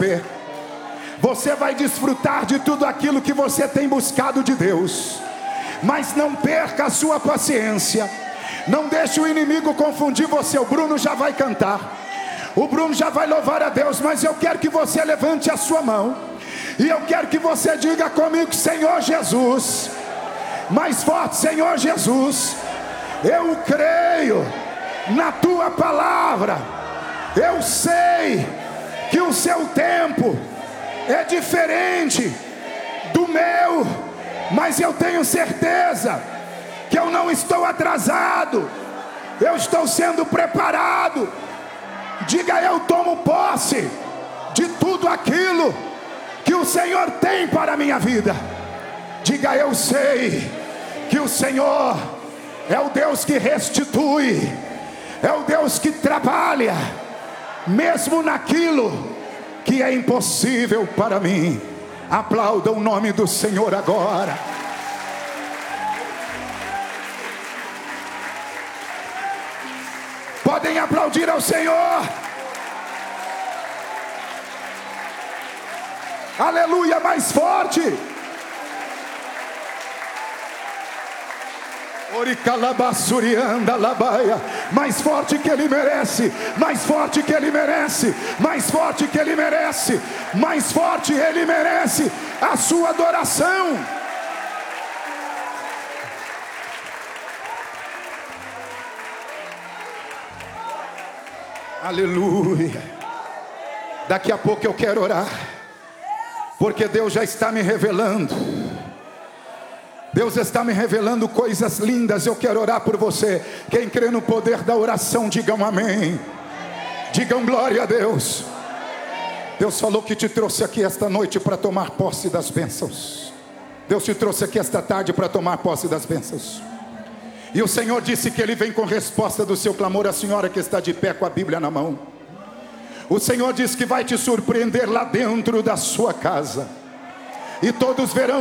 receber. Você vai desfrutar de tudo aquilo que você tem buscado de Deus. Mas não perca a sua paciência. Não deixe o inimigo confundir você. O Bruno já vai cantar, o Bruno já vai louvar a Deus, mas eu quero que você levante a sua mão e eu quero que você diga comigo: Senhor Jesus. Mais forte: Senhor Jesus, eu creio na tua palavra. Eu sei que o seu tempo é diferente do meu, mas eu tenho certeza que eu não estou atrasado, eu estou sendo preparado. Diga: eu tomo posse de tudo aquilo que o Senhor tem para a minha vida. Diga: eu sei que o Senhor é o Deus que restitui, é o Deus que trabalha, mesmo naquilo que é impossível para mim. Aplauda o nome do Senhor agora. Podem aplaudir ao Senhor. Aleluia, mais forte. Mais forte que Ele merece, mais forte que Ele merece, mais forte que Ele merece, mais forte Ele merece a sua adoração. Aleluia. Daqui a pouco eu quero orar, porque Deus já está me revelando. Deus está me revelando coisas lindas. Eu quero orar por você. Quem crê no poder da oração, digam amém. Digam glória a Deus. Deus falou que te trouxe aqui esta noite para tomar posse das bênçãos. Deus te trouxe aqui esta tarde para tomar posse das bênçãos. E o Senhor disse que Ele vem com resposta do seu clamor. A senhora que está de pé com a Bíblia na mão, o Senhor disse que vai te surpreender lá dentro da sua casa. E todos verão